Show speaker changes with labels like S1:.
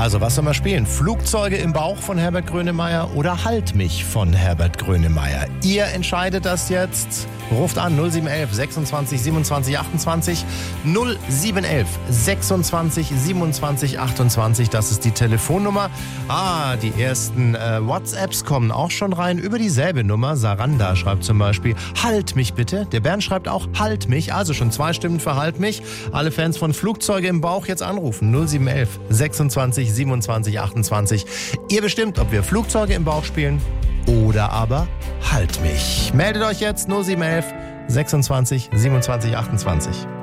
S1: Also, was soll man spielen? Flugzeuge im Bauch von Herbert Grönemeyer oder Halt mich von Herbert Grönemeyer? Ihr entscheidet das jetzt. Ruft an 0711 26 27 28. 0711 26 27 28. Das ist die Telefonnummer. Die ersten WhatsApps kommen auch schon rein über dieselbe Nummer. Saranda schreibt zum Beispiel, halt mich bitte. Der Bernd schreibt auch, halt mich. Also schon 2 Stimmen für halt mich. Alle Fans von Flugzeuge im Bauch jetzt anrufen. 0711 26 27 28. Ihr bestimmt, ob wir Flugzeuge im Bauch spielen oder aber halt mich. Meldet euch jetzt 0711 26 27 28.